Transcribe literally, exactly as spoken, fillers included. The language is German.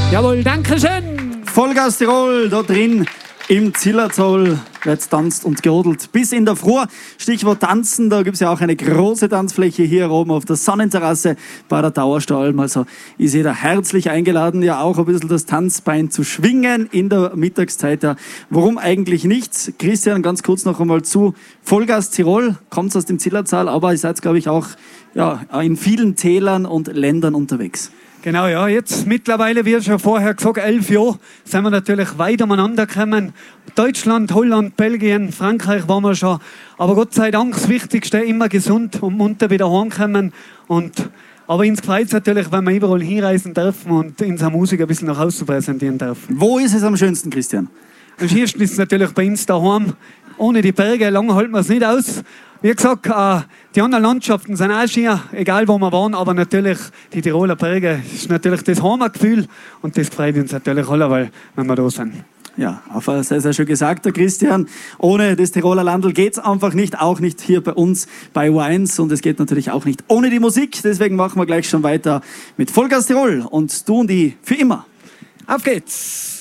Jawohl, danke schön. Vollgas Tirol, da drin im Zillertal wird tanzt und gerodelt bis in der Früh. Stichwort Tanzen, da gibt es ja auch eine große Tanzfläche hier oben auf der Sonnenterrasse bei der Dauerstalm. Also ist jeder herzlich eingeladen, ja auch ein bisschen das Tanzbein zu schwingen in der Mittagszeit. Ja, warum eigentlich nicht? Christian, ganz kurz noch einmal zu Vollgas Tirol, kommt aus dem Zillertal, aber ihr seid, glaube ich, auch ja, in vielen Tälern und Ländern unterwegs. Genau, ja, jetzt mittlerweile, wie schon vorher gesagt, elf Jahre sind wir natürlich weit umeinander gekommen. Deutschland, Holland, Belgien, Frankreich waren wir schon. Aber Gott sei Dank, das Wichtigste, immer gesund und munter wieder heimkommen. Und, aber uns freut es natürlich, wenn wir überall hinreisen dürfen und unsere Musik ein bisschen nach Hause präsentieren dürfen. Wo ist es am schönsten, Christian? Am schönsten ist es natürlich bei uns daheim. Ohne die Berge, lange halten wir es nicht aus. Wie gesagt, äh, die anderen Landschaften sind auch schön, egal wo wir waren, aber natürlich die Tiroler Berge ist natürlich das Heimatgefühl und das freut uns natürlich alle, weil, wenn wir da sind. Ja, auf sehr, sehr schön gesagt, der Christian. Ohne das Tiroler Landl geht es einfach nicht, auch nicht hier bei uns bei Wines und es geht natürlich auch nicht ohne die Musik. Deswegen machen wir gleich schon weiter mit Vollgas Tirol und du und ich für immer. Auf geht's!